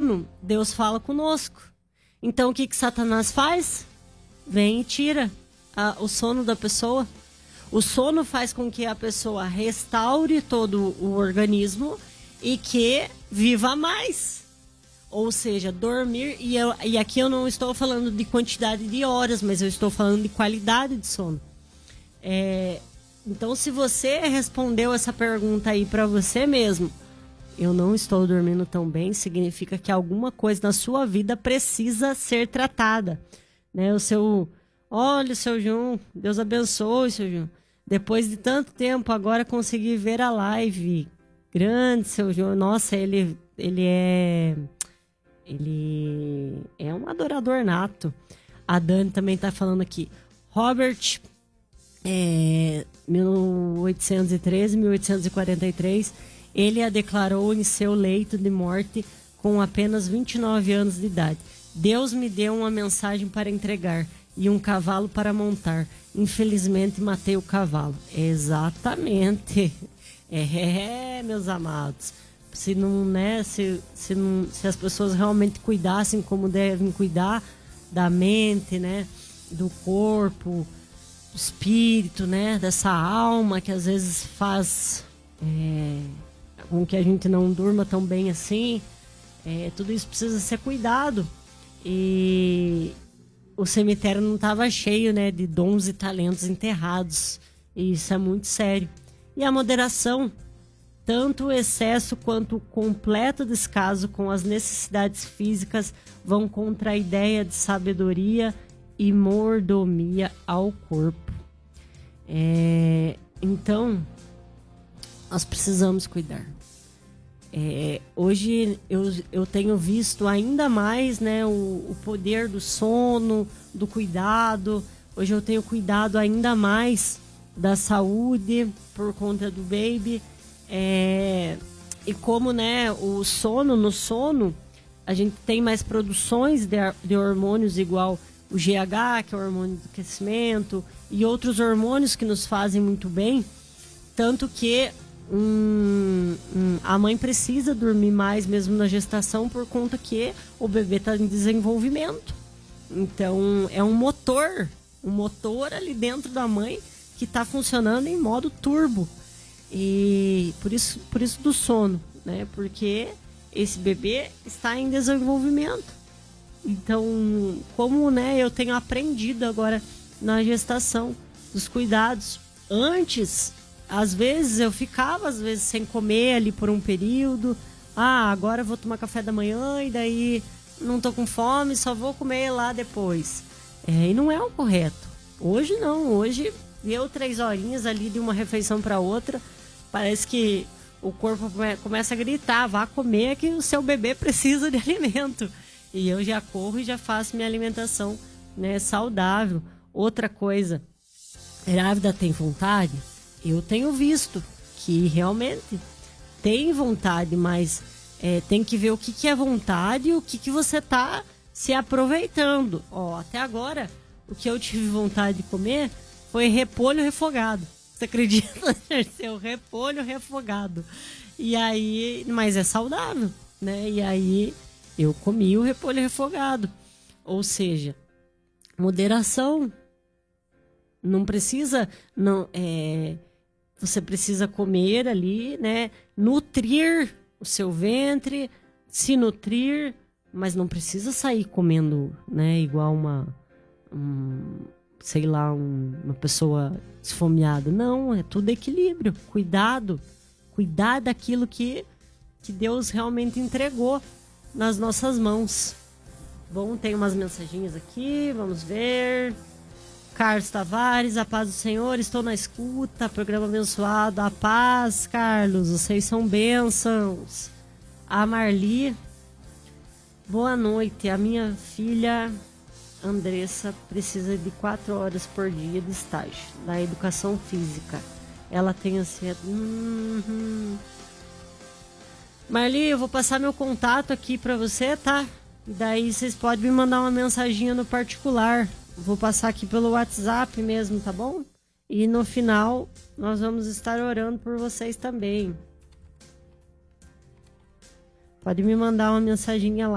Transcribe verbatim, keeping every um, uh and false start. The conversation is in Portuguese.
sono, Deus fala conosco. Então, o que que Satanás faz? Vem e tira a, o sono da pessoa. O sono faz com que a pessoa restaure todo o organismo e que viva mais. Ou seja, dormir, e, eu, e aqui eu não estou falando de quantidade de horas, mas eu estou falando de qualidade de sono. É, então, se você respondeu essa pergunta aí para você mesmo, eu não estou dormindo tão bem, significa que alguma coisa na sua vida precisa ser tratada. Né? O seu, olha, seu João, Deus abençoe, seu João. Depois de tanto tempo, agora consegui ver a live. Grande, seu João. Nossa, ele, ele é... Ele é um adorador nato. A Dani também está falando aqui. Robert, é, mil oitocentos e treze, mil oitocentos e quarenta e três, ele a declarou em seu leito de morte com apenas vinte e nove anos de idade. Deus me deu uma mensagem para entregar e um cavalo para montar. Infelizmente, matei o cavalo. Exatamente. É, meus amados. Se não, né, se, se, não, se as pessoas realmente cuidassem como devem cuidar da mente, né, do corpo, do espírito, né, dessa alma que às vezes faz é, com que a gente não durma tão bem assim, é, tudo isso precisa ser cuidado. E o cemitério não estava cheio, né, de dons e talentos enterrados, e isso é muito sério. E a moderação, tanto o excesso quanto o completo descaso com as necessidades físicas vão contra a ideia de sabedoria e mordomia ao corpo. É, então, nós precisamos cuidar. É, hoje eu, eu tenho visto ainda mais, né, o, o poder do sono, do cuidado. Hoje eu tenho cuidado ainda mais da saúde por conta do baby. É, e como, né, o sono, no sono, a gente tem mais produções de, de hormônios igual o G H, que é o hormônio do crescimento, e outros hormônios que nos fazem muito bem. Tanto que hum, hum, a mãe precisa dormir mais mesmo na gestação por conta que o bebê está em desenvolvimento. Então, é um motor, um motor ali dentro da mãe que está funcionando em modo turbo. E por isso, por isso do sono, né? Porque esse bebê está em desenvolvimento. Então, como, né, eu tenho aprendido agora na gestação dos cuidados. Antes, às vezes eu ficava às vezes sem comer ali por um período. Ah, agora eu vou tomar café da manhã e daí não tô com fome, só vou comer lá depois. É, e não é o correto. Hoje não, hoje deu três horinhas ali de uma refeição para outra. Parece que o corpo começa a gritar, vá comer que o seu bebê precisa de alimento. E eu já corro e já faço minha alimentação, né, saudável. Outra coisa, grávida tem vontade? Eu tenho visto que realmente tem vontade, mas é, tem que ver o que, que é vontade e o que, que você está se aproveitando. Ó, até agora, o que eu tive vontade de comer foi repolho refogado. Você acredita? Seu repolho refogado. E aí, mas é saudável, né? E aí eu comi o repolho refogado. Ou seja, moderação. Não precisa, não, é, você precisa comer ali, né? Nutrir o seu ventre, se nutrir, mas não precisa sair comendo, né? Igual uma, um, sei lá, um, uma pessoa esfomeada. Não, é tudo equilíbrio, cuidado, cuidar daquilo que, que Deus realmente entregou nas nossas mãos. Bom, tem umas mensaginhas aqui, vamos ver. Carlos Tavares, a paz do Senhor, estou na escuta, programa abençoado, a paz, Carlos, vocês são bênçãos. A Marli, boa noite, a minha filha Andressa precisa de quatro horas por dia de estágio da educação física, ela tem ansiedade. Uhum. Marli, eu vou passar meu contato aqui para você, tá? E daí vocês podem me mandar uma mensaginha no particular. Vou passar aqui pelo WhatsApp mesmo, tá bom? E no final, nós vamos estar orando por vocês também. Pode me mandar uma mensaginha lá.